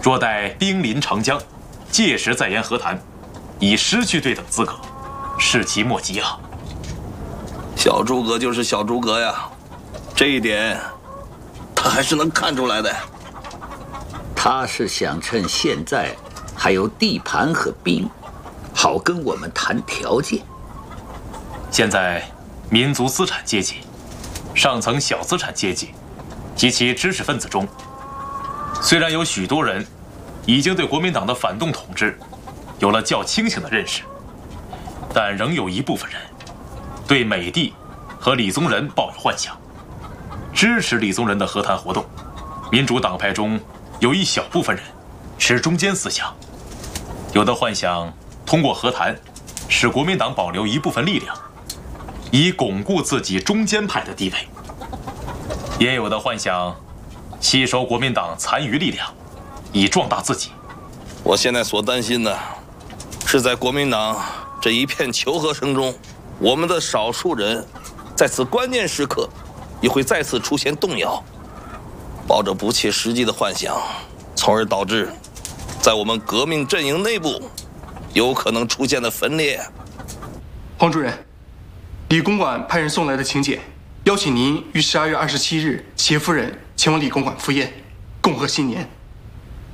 若待兵临长江，届时再言和谈，已失去对等资格，是其莫及啊。 小诸葛就是小诸葛呀，这一点他还是能看出来的。 他是想趁现在还有地盘和兵，好跟我们谈条件。 现在民族资产阶级、上层小资产阶级及其知识分子中，虽然有许多人已经对国民党的反动统治有了较清醒的认识，但仍有一部分人对美帝和李宗仁抱有幻想，支持李宗仁的和谈活动。民主党派中有一小部分人持中间思想，有的幻想通过和谈使国民党保留一部分力量，以巩固自己中间派的地位，也有的幻想吸收国民党残余力量，以壮大自己。 我现在所担心的是，在国民党这一片求和声中，我们的少数人在此关键时刻也会再次出现动摇，抱着不切实际的幻想，从而导致在我们革命阵营内部有可能出现的分裂。 黄主任，李公馆派人送来的请柬，邀请您于12月27日携夫人前往李公馆赴宴，共贺新年。